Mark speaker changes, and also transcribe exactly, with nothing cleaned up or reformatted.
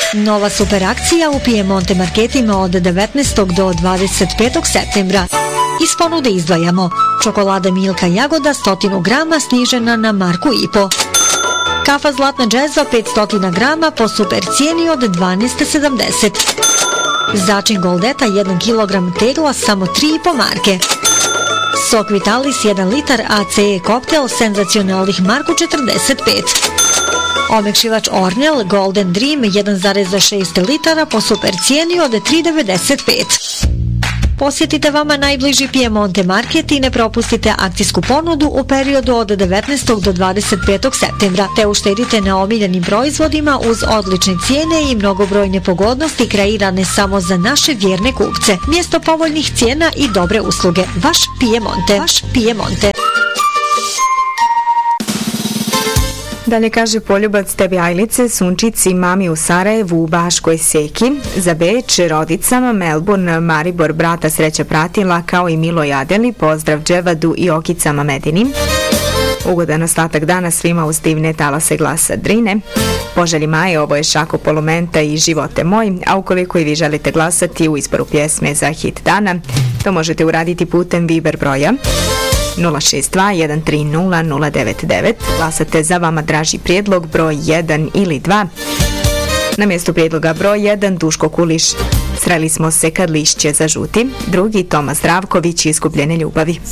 Speaker 1: Nova super akcija u Piemonte marketima od devetnaestog do dvadeset petog septembra. Iz ponude izdvajamo čokolada Milka Jagoda sto grama snižena na marku i po. Kafa Zlatna džezva petsto grama po super cijeni od dvanaest sedamdeset. Začin Goldeta jedan kilogram tegla samo tri i po marke. Sok Vitalis jedan litar A C E koktel senzacionalnih marku četrdeset pet. Omekšivač Ornel Golden Dream jedan zarez šest litara po super cijeni od tri devedeset pet. Posjetite vama najbliži Piemonte market i ne propustite akcijsku ponudu u periodu od devetnaestog do dvadeset petog septembra, te uštedite na omiljenim proizvodima uz odlične cijene i mnogobrojne pogodnosti kreirane samo za naše vjerne kupce. Mjesto povoljnih cijena i dobre usluge. Vaš Piemonte. Vaš Piemonte.
Speaker 2: Dalje kaže poljubac tebi Ajlice, Sunčici, mami u Sarajevu, u Baškoj Seki, za Beč, rodicama, Melbourne, Maribor, brata Sreća Pratila, kao i Miloj Adeli, pozdrav Dževadu i Okicama Medini. Ugodan ostatak dana svima uz divne talase glasa Drine. Poželji Maje, ovo je Šako Polumenta i Živote moj, a ukoliko i vi želite glasati u izboru pjesme za hit dana, to možete uraditi putem Viber broja nula šest dva jedan tri nula nula devet devet. Glasate za vama draži prijedlog broj jedan ili dva. Na mjestu prijedloga broj jedan Duško Kuliš, Sreli smo se kad lišće zažuti. Drugi Toma Zdravković, Iskupljene ljubavi.